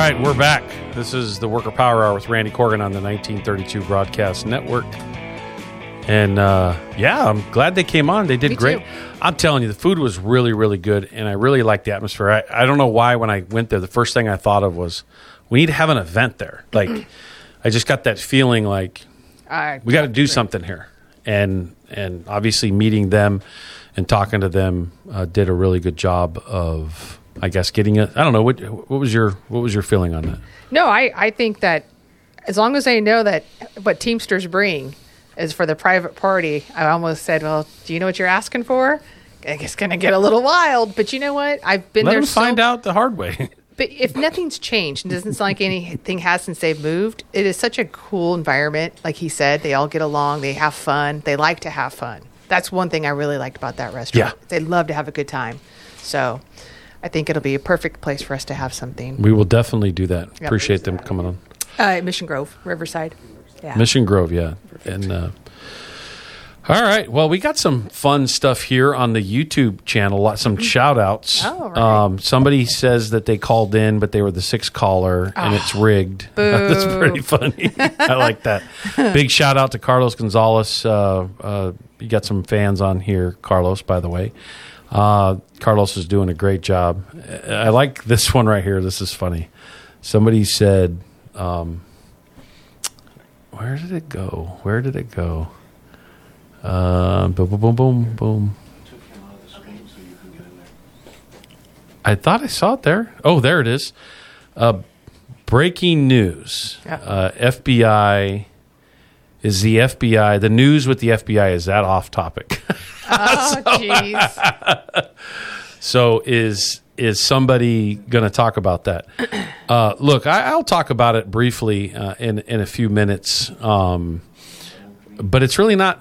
right, we're back. This is the Worker Power Hour with Randy Corgan on the 1932 Broadcast Network. And, I'm glad they came on. They did Me great. too. I'm telling you, the food was really, really good, and I really liked the atmosphere. I don't know why when I went there, the first thing I thought of was, we need to have an event there. Like, I just got that feeling like, we got to do something here. And obviously meeting them and talking to them did a really good job of, I guess, getting it. I don't know. What was your feeling on that? No, I think that as long as I know that what Teamsters bring is for the private party, I almost said, well, do you know what you're asking for? It's going to get a little wild, but you know what? I've been Let there. them find out the hard way. But if nothing's changed, and doesn't sound like anything has since they've moved, it is such a cool environment. Like he said, they all get along, they have fun, they like to have fun. That's one thing I really liked about that restaurant. Yeah. They love to have a good time. So I think it'll be a perfect place for us to have something. We will definitely do that. Yep. Appreciate them coming on. Mission Grove, Riverside. Yeah. Mission Grove, yeah. And all right. Well, we got some fun stuff here on the YouTube channel. Some shout outs. Oh, right. Somebody says that they called in, but they were the sixth caller, and it's rigged. Boo. That's pretty funny. I like that. Big shout out to Carlos Gonzalez. You got some fans on here, Carlos, by the way. Carlos is doing a great job. I like this one right here. This is funny. Somebody said, where did it go? Boom, boom, boom, boom, boom. I thought I saw it there. Oh, there it is. Breaking news. Yeah. FBI is the FBI. The news with the FBI is that off topic. Oh, jeez. So is somebody going to talk about that? Look, I'll talk about it briefly in a few minutes. But it's really not